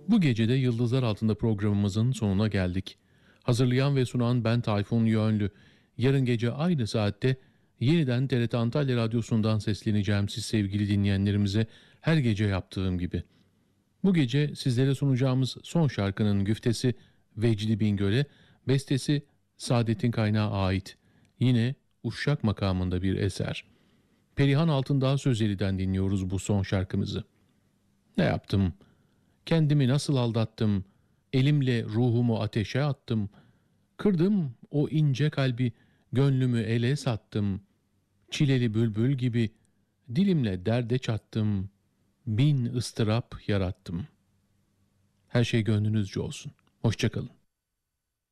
Bu gece de Yıldızlar Altında programımızın sonuna geldik. Hazırlayan ve sunan ben Tayfun Yönlü. Yarın gece aynı saatte yeniden TRT Antalya Radyosu'ndan sesleneceğim siz sevgili dinleyenlerimize, her gece yaptığım gibi. Bu gece sizlere sunacağımız son şarkının güftesi Vecdi Bingöl'e, bestesi Saadettin Kaynağı ait. Yine Uşak makamında bir eser. Perihan Altındağ Sözeli'den dinliyoruz bu son şarkımızı. Ne yaptım? Kendimi nasıl aldattım? Elimle ruhumu ateşe attım. Kırdım o ince kalbi, gönlümü ele sattım. Çileli bülbül gibi dilimle derde çattım. Bin ıstırap yarattım. Her şey gönlünüzce olsun. Hoşça kalın.